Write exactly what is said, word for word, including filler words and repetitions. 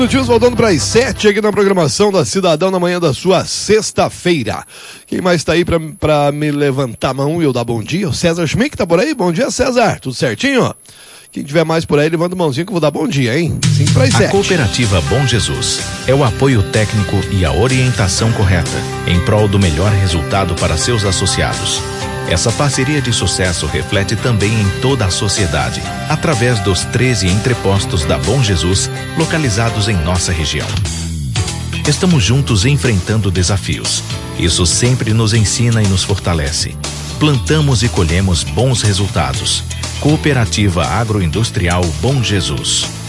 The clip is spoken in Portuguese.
Minutinhos voltando para as sete aqui na programação da Cidadão na manhã da sua sexta-feira. Quem mais está aí para me levantar a mão e eu dar bom dia? O César Schmidt tá por aí? Bom dia, César. Tudo certinho? Quem tiver mais por aí, levanta a mãozinha que eu vou dar bom dia, hein? cinco para as sete. A Cooperativa Bom Jesus é o apoio técnico e a orientação correta em prol do melhor resultado para seus associados. Essa parceria de sucesso reflete também em toda a sociedade, através dos treze entrepostos da Bom Jesus, localizados em nossa região. Estamos juntos enfrentando desafios. Isso sempre nos ensina e nos fortalece. Plantamos e colhemos bons resultados. Cooperativa Agroindustrial Bom Jesus.